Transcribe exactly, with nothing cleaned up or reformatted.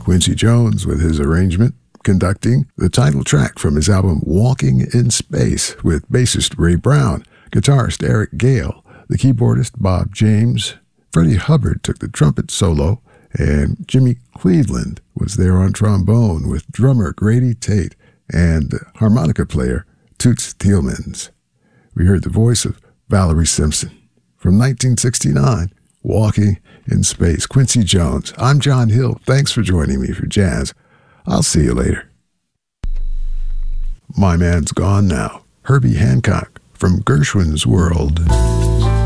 Quincy Jones with his arrangement, conducting the title track from his album Walking in Space with bassist Ray Brown, guitarist Eric Gale, the keyboardist Bob James. Freddie Hubbard took the trumpet solo, and Jimmy Cleveland was there on trombone with drummer Grady Tate and harmonica player Toots Thielmans. We heard the voice of Valerie Simpson. From nineteen sixty-nine, Walking in Space, Quincy Jones. I'm John Hill. Thanks for joining me for Jazz. I'll see you later. My Man's Gone Now, Herbie Hancock from Gershwin's World.